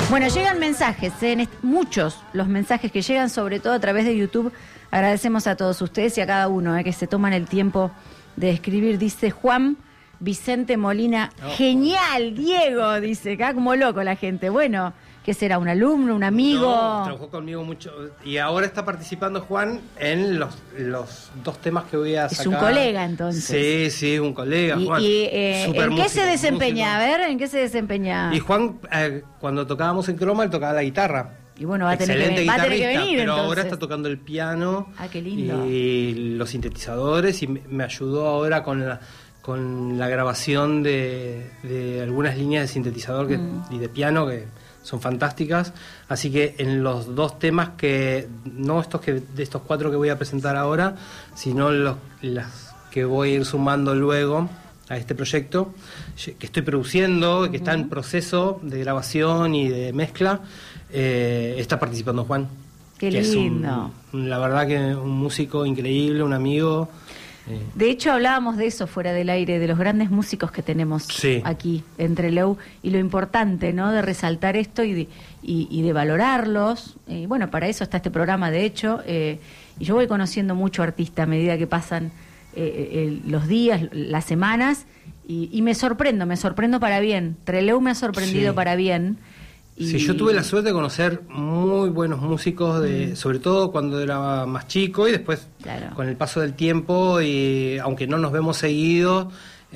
Bueno, llegan mensajes, muchos los mensajes que llegan, sobre todo a través de YouTube. Agradecemos a todos ustedes y a cada uno que se toman el tiempo de escribir. Dice Juan Vicente Molina, genial, Diego, dice, acá como loco la gente. Bueno, ¿qué será? ¿Un alumno, un amigo? No, trabajó conmigo mucho y ahora está participando Juan en los dos temas que voy a sacar. Es un colega, entonces. Sí, un colega, Juan. ¿En qué se desempeña? A ver, ¿en qué se desempeña? Y Juan, cuando tocábamos en Croma, él tocaba la guitarra. Y bueno, va a tener que venir, pero entonces. Ahora está tocando el piano. Ah, qué lindo. Y los sintetizadores, y me ayudó ahora con la grabación de algunas líneas de sintetizador y de piano que son fantásticas. Así que en los dos temas no de estos 4 que voy a presentar ahora, sino las que voy a ir sumando luego a este proyecto que estoy produciendo, que está en proceso de grabación y de mezcla, está participando Juan. Qué lindo. La verdad que un músico increíble, un amigo. De hecho, hablábamos de eso fuera del aire, de los grandes músicos que tenemos aquí en Trelew, y lo importante, ¿no?, de resaltar esto y de valorarlos. Bueno, para eso está este programa, de hecho, y yo voy conociendo mucho artista a medida que pasan los días, las semanas, y me sorprendo para bien. Trelew me ha sorprendido para bien. Sí, yo tuve la suerte de conocer muy buenos músicos, sobre todo cuando era más chico, y después con el paso del tiempo, y aunque no nos vemos seguido,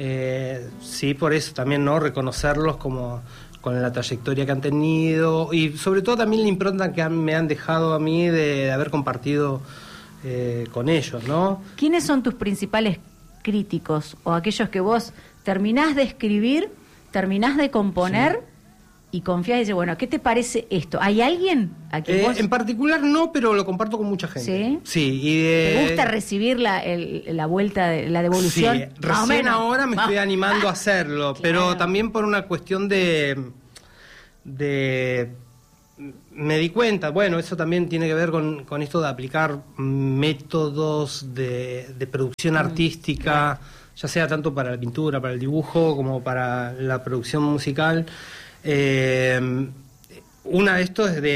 sí, por eso también, ¿no?, reconocerlos como con la trayectoria que han tenido, y sobre todo también la impronta que me han dejado a mí de haber compartido con ellos, ¿no? ¿Quiénes son tus principales críticos, o aquellos que vos terminás de escribir, terminás de componer y confías y dices, bueno, ¿qué te parece esto? ¿Hay alguien a quien vos...? En particular no, pero lo comparto con mucha gente. ¿Sí? ¿Te gusta recibir la vuelta, la devolución? Sí, recién ahora me estoy animando a hacerlo, pero también por una cuestión de me di cuenta, bueno, eso también tiene que ver con esto de aplicar métodos de producción artística, ya sea tanto para la pintura, para el dibujo, como para la producción musical. Una de estos es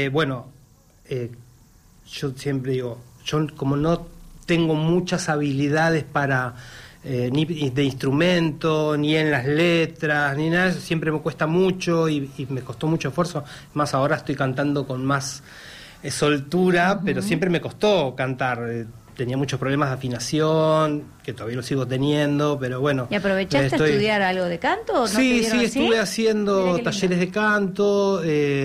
yo siempre digo, yo como no tengo muchas habilidades para ni de instrumento, ni en las letras, ni nada, siempre me cuesta mucho y me costó mucho esfuerzo. Más ahora estoy cantando con más soltura, pero siempre me costó cantar. Tenía muchos problemas de afinación, que todavía lo sigo teniendo, pero bueno. ¿Y aprovechaste a estudiar algo de canto? ¿O no sí, estuve haciendo talleres de canto,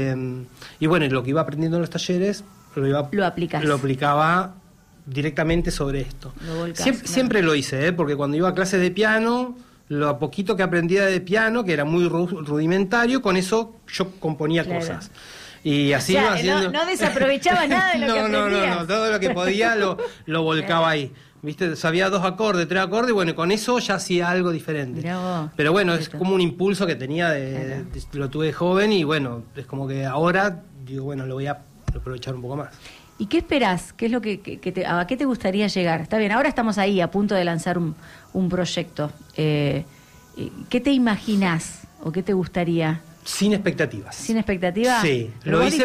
y bueno, lo que iba aprendiendo en los talleres lo aplicaba directamente sobre esto. Siempre lo hice, porque cuando iba a clases de piano, lo poquito que aprendía de piano, que era muy rudimentario, con eso yo componía cosas. Y así iba haciendo. No desaprovechaba nada de lo que aprendía. No, todo lo que podía lo volcaba ahí. ¿Viste? Sabía 2 acordes, 3 acordes, y bueno, con eso ya hacía algo diferente. Pero bueno, es como un impulso que tenía lo tuve de joven, y bueno, es como que ahora digo, bueno, lo voy a aprovechar un poco más. ¿Y qué esperás? ¿Qué es lo a qué te gustaría llegar? Está bien, ahora estamos ahí a punto de lanzar un proyecto. ¿Qué te imaginás o qué te gustaría? Sin expectativas. ¿Sin expectativas? Sí, lo hice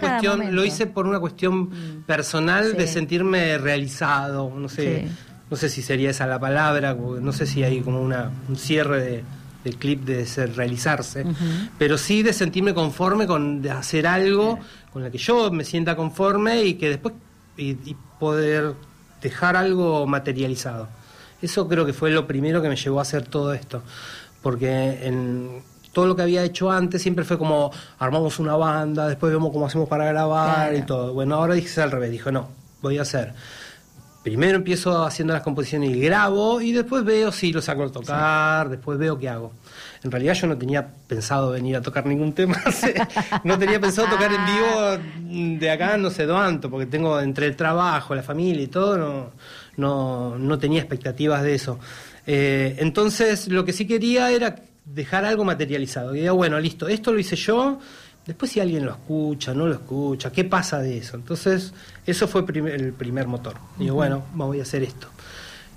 por una cuestión personal de sentirme realizado. No sé si sería esa la palabra, no sé si hay como un cierre del clip de realizarse, pero sí de sentirme conforme de hacer algo con la que yo me sienta conforme, y que después y poder dejar algo materializado. Eso creo que fue lo primero que me llevó a hacer todo esto, porque todo lo que había hecho antes siempre fue como armamos una banda, después vemos cómo hacemos para grabar y todo. Bueno, ahora dije al revés, no, voy a hacer. Primero empiezo haciendo las composiciones y grabo, y después veo si lo saco a tocar, después veo qué hago. En realidad yo no tenía pensado venir a tocar ningún tema, no tenía pensado tocar en vivo de acá no sé cuánto, porque tengo entre el trabajo, la familia y todo, no tenía expectativas de eso. Entonces lo que sí quería era dejar algo materializado, que diga, bueno, listo, esto lo hice yo, después si alguien lo escucha, no lo escucha, ¿qué pasa de eso? Entonces, eso fue el primer motor. Digo, bueno, voy a hacer esto.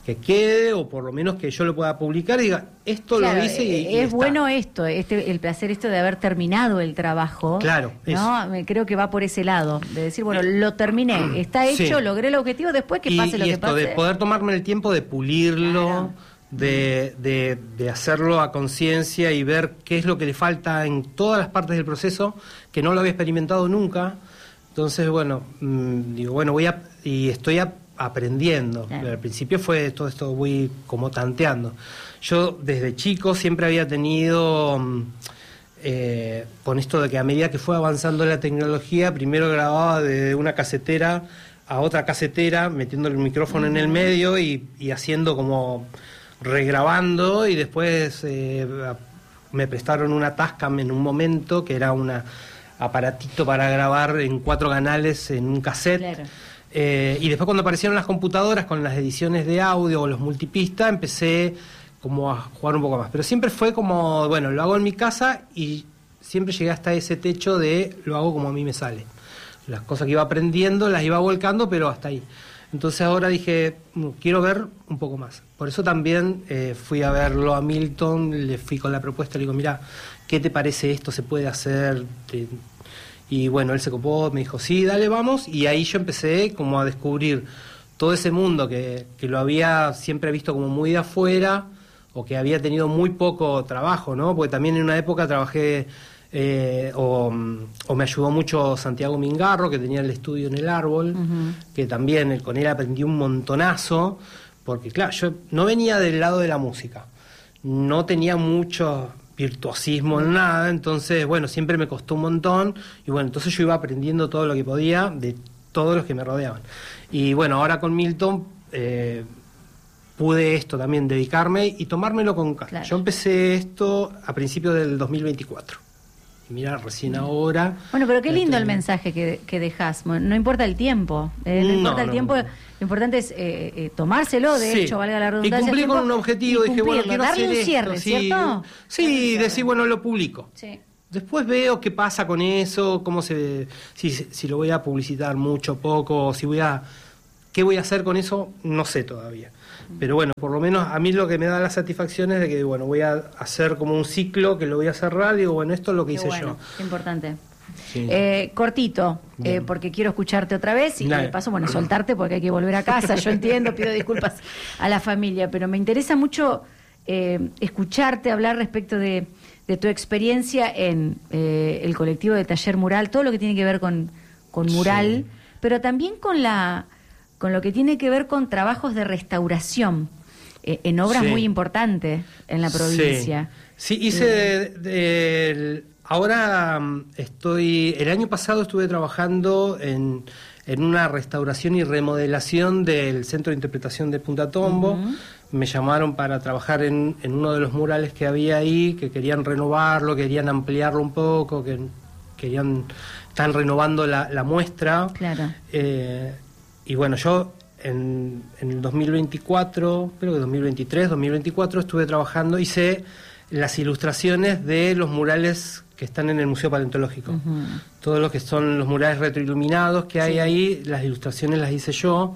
quede, o por lo menos que yo lo pueda publicar y diga, esto lo hice y es bueno esto, el placer esto de haber terminado el trabajo. Claro. ¿No? Creo que va por ese lado, de decir, bueno, lo terminé, está hecho, logré el objetivo, después que pase lo que pase. Y esto de poder tomarme el tiempo de pulirlo, de hacerlo a conciencia y ver qué es lo que le falta en todas las partes del proceso, que no lo había experimentado nunca. Entonces, bueno, digo, bueno, estoy aprendiendo. Claro. Al principio fue todo esto muy como tanteando. Yo desde chico siempre había tenido, con esto de que a medida que fue avanzando la tecnología, primero grababa de una casetera a otra casetera, metiendo el micrófono en el medio y haciendo como regrabando, y después me prestaron una Tascam en un momento, que era un aparatito para grabar en 4 canales en un cassette. Claro. Y después cuando aparecieron las computadoras con las ediciones de audio o los multipista, empecé como a jugar un poco más. Pero siempre fue como, bueno, lo hago en mi casa, y siempre llegué hasta ese techo de lo hago como a mí me sale. Las cosas que iba aprendiendo las iba volcando, pero hasta ahí. Entonces ahora dije, quiero ver un poco más. Por eso también fui a verlo a Milton, le fui con la propuesta, le digo, mira, ¿qué te parece esto? ¿Se puede hacer? Y bueno, él se copó, me dijo, sí, dale, vamos. Y ahí yo empecé como a descubrir todo ese mundo que lo había siempre visto como muy de afuera, o que había tenido muy poco trabajo, ¿no? Porque también en una época trabajé, o me ayudó mucho Santiago Mingarro, que tenía el estudio en El Árbol, que también con él aprendí un montonazo, porque claro, yo no venía del lado de la música, no tenía mucho virtuosismo en nada, entonces bueno, siempre me costó un montón, y bueno, entonces yo iba aprendiendo todo lo que podía de todos los que me rodeaban. Y bueno, ahora con Milton pude esto también, dedicarme y tomármelo con calma. Claro. Yo empecé esto a principios del 2024. Y mira, recién ahora... Bueno, pero qué lindo el mensaje que dejás. No importa el tiempo. No importa el tiempo. Lo importante es tomárselo, de hecho, valga la redundancia. Y cumplir con un objetivo. Dije, bueno, quiero darle hacer un cierre, esto, ¿cierto? Sí, decir, bueno, lo publico. Sí. Después veo qué pasa con eso, si lo voy a publicitar mucho, poco, qué voy a hacer con eso, no sé todavía. Pero bueno, por lo menos a mí lo que me da la satisfacción es de que, bueno, voy a hacer como un ciclo que lo voy a cerrar, digo, bueno, esto es lo que hice yo. Importante. Sí. Cortito, porque quiero escucharte otra vez y de paso, bueno, soltarte porque hay que volver a casa, yo entiendo, pido disculpas a la familia, pero me interesa mucho escucharte hablar respecto de tu experiencia en el colectivo de Taller Mural, todo lo que tiene que ver con mural, pero también con lo que tiene que ver con trabajos de restauración en obras muy importantes en la provincia. Sí, hice ahora el año pasado estuve trabajando en una restauración y remodelación del Centro de Interpretación de Punta Tombo. Me llamaron para trabajar en uno de los murales que había ahí, que querían renovarlo, querían ampliarlo un poco, están renovando la muestra. Claro. Y bueno, yo en el 2024, creo que 2023, 2024, estuve trabajando, hice las ilustraciones de los murales que están en el Museo Paleontológico. Todos los que son los murales retroiluminados que hay ahí, las ilustraciones las hice yo.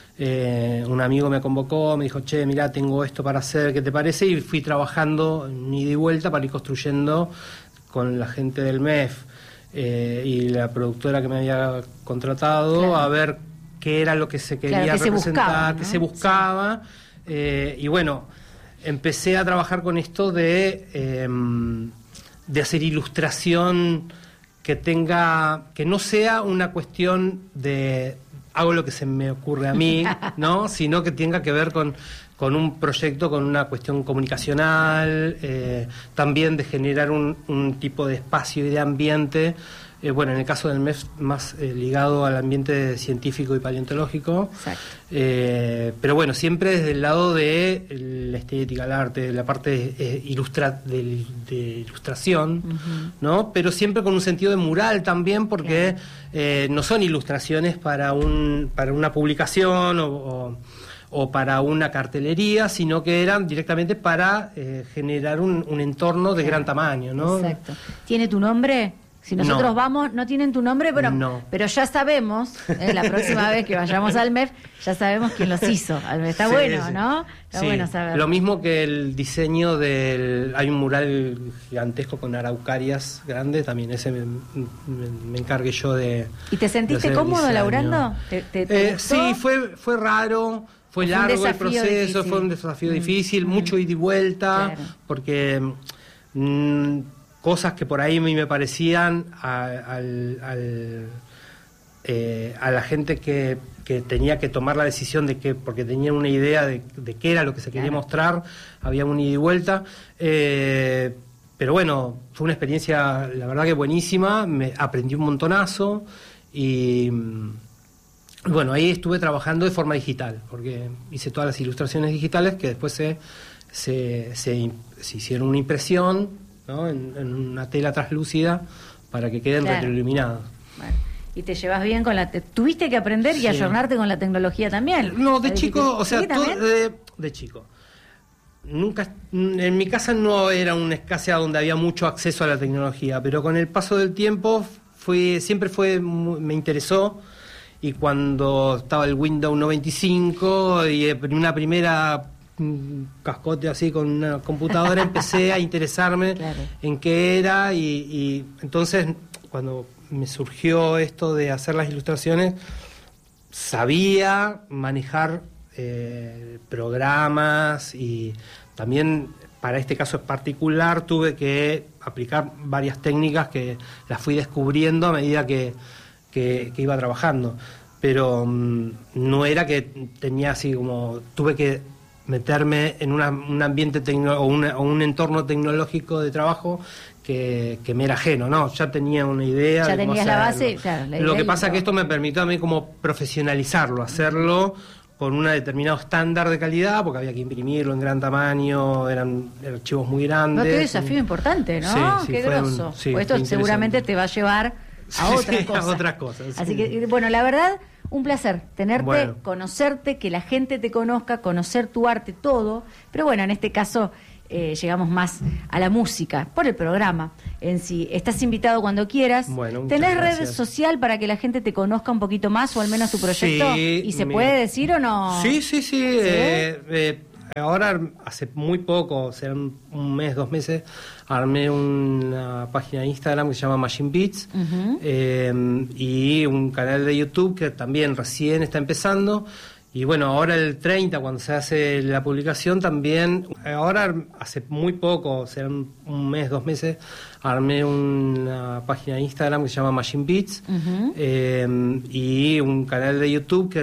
Un amigo me convocó, me dijo, che, mirá, tengo esto para hacer, ¿qué te parece? Y fui trabajando en ida y vuelta para ir construyendo con la gente del MEF y la productora que me había contratado, a ver qué era lo que se quería representar, qué se buscaba. Y bueno, empecé a trabajar con esto de hacer ilustración que no sea una cuestión de hago lo que se me ocurre a mí, ¿no? Sino que tenga que ver con un proyecto, con una cuestión comunicacional, también de generar un tipo de espacio y de ambiente. Bueno, en el caso del MEF más ligado al ambiente científico y paleontológico. Exacto. Pero bueno, siempre desde el lado de la estética, el arte, la parte de ilustración, ¿no? Pero siempre con un sentido de mural también, porque no son ilustraciones para una publicación o para una cartelería, sino que eran directamente para generar un entorno de gran tamaño, ¿no? Exacto. ¿Tiene tu nombre? Si nosotros vamos, no tienen tu nombre, pero ya sabemos, la próxima vez que vayamos al MEF, ya sabemos quién los hizo. Está bueno, ¿no? Está bueno saber. Lo mismo que el diseño hay un mural gigantesco con araucarias grandes, también ese me encargué yo de... ¿Y te sentiste cómodo laburando? ¿Te sí, fue raro. Fue largo el proceso, difícil. Fue un desafío difícil, mucho ida y vuelta, porque cosas que por ahí a mí me parecían a la gente que tenía que tomar la decisión de que, porque tenían una idea de qué era lo que se quería mostrar, había un ida y vuelta. Pero bueno, fue una experiencia, la verdad que buenísima, aprendí un montonazo y... Bueno, ahí estuve trabajando de forma digital, porque hice todas las ilustraciones digitales que después se hicieron una impresión, ¿no? en una tela translúcida para que queden retroiluminados. Bueno. ¿Y te llevas bien con tuviste que aprender y ayornarte con la tecnología también? No, de chico, o sea, de chico. Nunca, en mi casa no era una casa donde había mucho acceso a la tecnología, pero con el paso del tiempo me interesó. Y cuando estaba el Windows 95 y una primera cascote así con una computadora, empecé a interesarme en qué era y entonces cuando me surgió esto de hacer las ilustraciones, sabía manejar programas y también para este caso en particular tuve que aplicar varias técnicas que las fui descubriendo a medida que iba trabajando, pero no era que tenía así como tuve que meterme en un ambiente o un entorno tecnológico de trabajo que me era ajeno, no, ya tenía una idea. Ya tenías la base, claro. Lo que pasa es que esto me permitió a mí como profesionalizarlo, hacerlo con un determinado estándar de calidad, porque había que imprimirlo en gran tamaño, eran archivos muy grandes. Qué desafío importante, ¿no? Qué grosso. Esto seguramente te va a llevar a otras cosas. Así que, bueno, la verdad, un placer tenerte, conocerte, que la gente te conozca, conocer tu arte, todo. Pero bueno, en este caso llegamos más a la música, por el programa en sí. Estás invitado cuando quieras. ¿Tenés red social para que la gente te conozca un poquito más, o al menos tu proyecto? Sí, ¿Y se puede decir o no? Sí. Ahora, hace muy poco, serán un mes, 2 meses, armé una página de Instagram que se llama Machine Beats, y un canal de YouTube que también recién está empezando. Y bueno, ahora el 30, cuando se hace la publicación, también, ahora hace muy poco, serán un mes, 2 meses, armé una página de Instagram que se llama Machine Beats, y un canal de YouTube que